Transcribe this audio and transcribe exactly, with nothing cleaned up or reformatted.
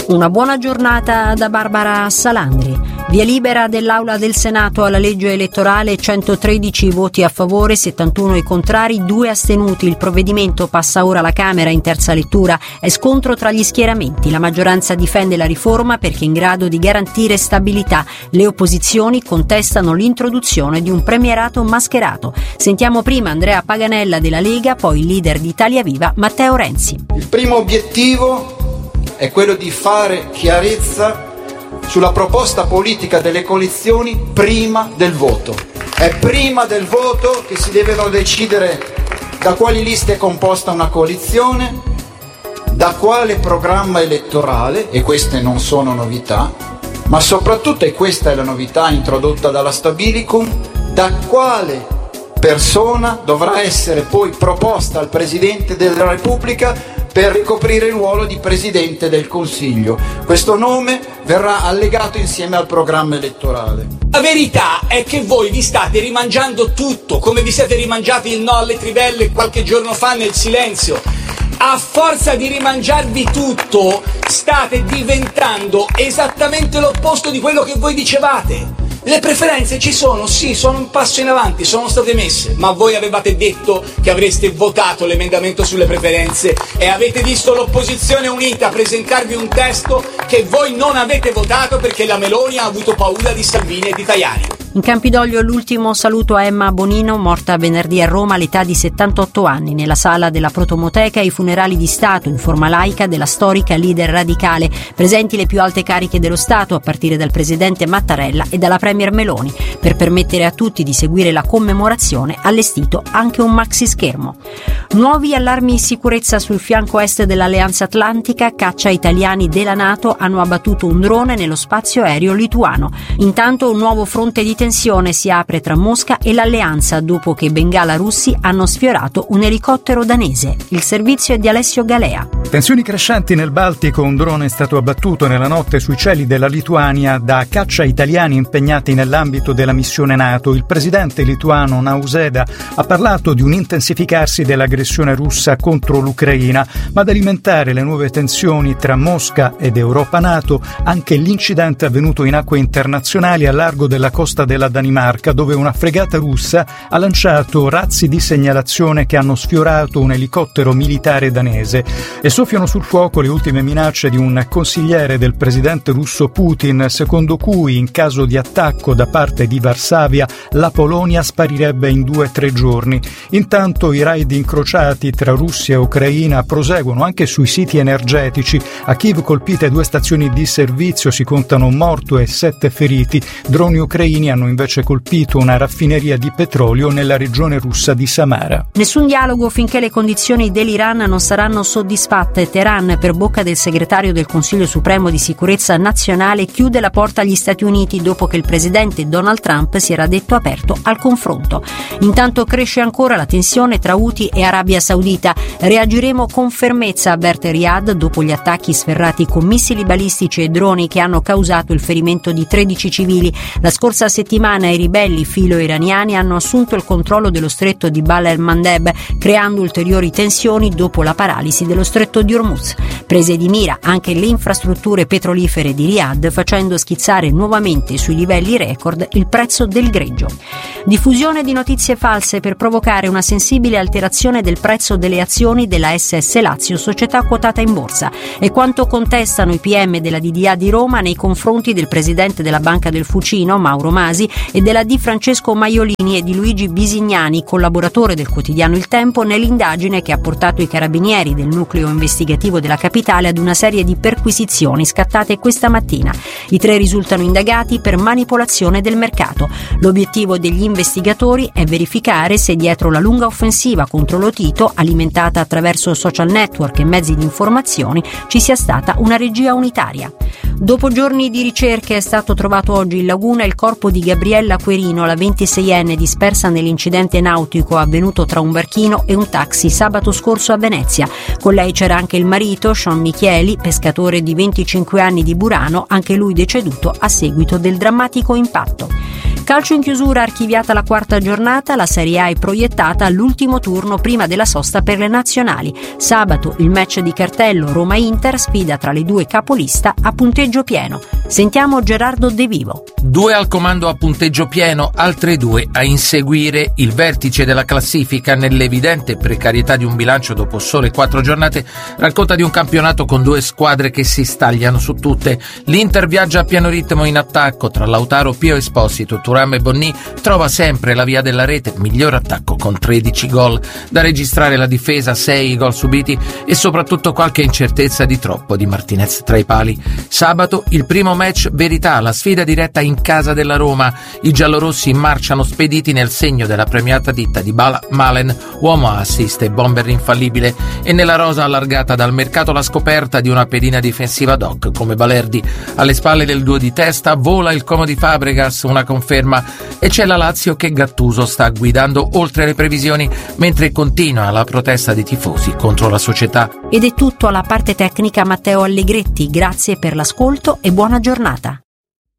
Una buona giornata da Barbara Salandri. Via libera dell'Aula del Senato alla legge elettorale, centotredici voti a favore, settantuno i contrari, due astenuti. Il provvedimento passa ora alla Camera in terza lettura. È scontro tra gli schieramenti. La maggioranza difende la riforma perché è in grado di garantire stabilità. Le opposizioni contestano l'introduzione di un premierato mascherato. Sentiamo prima Andrea Paganella della Lega, poi il leader di Italia Viva Matteo Renzi. Il primo obiettivo è quello di fare chiarezza sulla proposta politica delle coalizioni prima del voto. È prima del voto che si devono decidere da quali liste è composta una coalizione, da quale programma elettorale, e queste non sono novità, ma soprattutto, e questa è la novità introdotta dalla Stabilicum, da quale persona dovrà essere poi proposta al Presidente della Repubblica per ricoprire il ruolo di Presidente del Consiglio. Questo nome verrà allegato insieme al programma elettorale. La verità è che voi vi state rimangiando tutto, come vi siete rimangiati il no alle trivelle qualche giorno fa nel silenzio. A forza di rimangiarvi tutto, state diventando esattamente l'opposto di quello che voi dicevate. Le preferenze ci sono, sì, sono un passo in avanti, sono state messe, ma voi avevate detto che avreste votato l'emendamento sulle preferenze e avete visto l'opposizione unita presentarvi un testo che voi non avete votato perché la Meloni ha avuto paura di Salvini e di Tajani. In Campidoglio l'ultimo saluto a Emma Bonino, morta venerdì a Roma all'età di settantotto anni. Nella sala della Protomoteca i funerali di Stato in forma laica della storica leader radicale, presenti le più alte cariche dello Stato a partire dal presidente Mattarella e dalla premier Meloni. Per permettere a tutti di seguire la commemorazione, allestito anche un maxi schermo. Nuovi allarmi di sicurezza sul fianco est dell'Alleanza Atlantica. Caccia italiani della NATO hanno abbattuto un drone nello spazio aereo lituano. Intanto un nuovo fronte di tensione si apre tra Mosca e l'Alleanza dopo che bengala russi hanno sfiorato un elicottero danese. Il servizio è di Alessio Galea. Tensioni crescenti nel Baltico. Un drone è stato abbattuto nella notte sui cieli della Lituania da caccia italiani impegnati nell'ambito della missione NATO. Il presidente lituano Nausėda ha parlato di un intensificarsi dell'aggressione russa contro l'Ucraina, ma ad alimentare le nuove tensioni tra Mosca ed Europa NATO anche l'incidente avvenuto in acque internazionali a largo della costa della Danimarca, dove una fregata russa ha lanciato razzi di segnalazione che hanno sfiorato un elicottero militare danese. E soffiano sul fuoco le ultime minacce di un consigliere del presidente russo Putin, secondo cui in caso di attacco da parte di Varsavia la Polonia sparirebbe in due o tre giorni. Intanto i raid incrociati tra Russia e Ucraina proseguono anche sui siti energetici. A Kiev colpite due stazioni di servizio, si contano un morto e sette feriti. Droni ucraini hanno invece colpito una raffineria di petrolio nella regione russa di Samara. Nessun dialogo finché le condizioni dell'Iran non saranno soddisfatte. Teheran, per bocca del segretario del Consiglio Supremo di Sicurezza Nazionale, chiude la porta agli Stati Uniti dopo che il presidente Donald Trump si era detto aperto al confronto. Intanto cresce ancora la tensione tra Houthi e Arabia Saudita. Reagiremo con fermezza, avverte Riyadh, dopo gli attacchi sferrati con missili balistici e droni che hanno causato il ferimento di tredici civili. La scorsa settimana i ribelli filo-iraniani hanno assunto il controllo dello stretto di Bab el-Mandeb, creando ulteriori tensioni dopo la paralisi dello stretto di Hormuz. Prese di mira anche le infrastrutture petrolifere di Riyadh, facendo schizzare nuovamente sui livelli record il prezzo del greggio. Diffusione di notizie false per provocare una sensibile alterazione del prezzo delle azioni della S S Lazio, società quotata in borsa, e quanto contestano i P M della D D A di Roma nei confronti del presidente della Banca del Fucino, Mauro Masi, e della di Francesco Maiolini e di Luigi Bisignani, collaboratore del quotidiano Il Tempo, nell'indagine che ha portato i carabinieri del nucleo investigativo della capitale ad una serie di perquisizioni scattate questa mattina. I tre risultano indagati per manipolazione del mercato. L'obiettivo degli investigatori è verificare se dietro la lunga offensiva contro Lotito, alimentata attraverso social network e mezzi di informazione, ci sia stata una regia unitaria. Dopo giorni di ricerche è stato trovato oggi in laguna il corpo di Gabriella Querino, la ventiseienne dispersa nell'incidente nautico avvenuto tra un barchino e un taxi sabato scorso a Venezia. Con lei c'era anche il marito, Sean Michieli, pescatore di venticinque anni di Burano, anche lui deceduto a seguito del drammatico impatto. calcio in chiusura, archiviata la quarta giornata, la Serie A è proiettata all'ultimo turno prima della sosta per le nazionali. Sabato il match di cartello Roma-Inter, sfida tra le due capolista a punteggio pieno. Sentiamo Gerardo De Vivo. Due al comando a punteggio pieno, altre due a inseguire il vertice della classifica nell'evidente precarietà di un bilancio dopo sole quattro giornate, racconta di un campionato con due squadre che si stagliano su tutte. L'Inter viaggia a pieno ritmo in attacco tra Lautaro, Pio Esposito, Thuram e Bonni, trova sempre la via della rete, miglior attacco con tredici gol. Da registrare la difesa, sei gol subiti e soprattutto qualche incertezza di troppo di Martinez tra i pali. Sabato il primo match verità, la sfida diretta in casa della Roma. I giallorossi marciano spediti nel segno della premiata ditta di Bala Malen, uomo assist e bomber infallibile, e nella rosa allargata dal mercato la scoperta di una pedina difensiva doc come Balerdi. Alle spalle del duo di testa vola il Como di Fabregas, una conferma, e c'è la Lazio che Gattuso sta guidando oltre le previsioni mentre continua la protesta dei tifosi contro la società. Ed è tutto alla parte tecnica Matteo Allegretti, grazie per l'ascolto e buona giornata.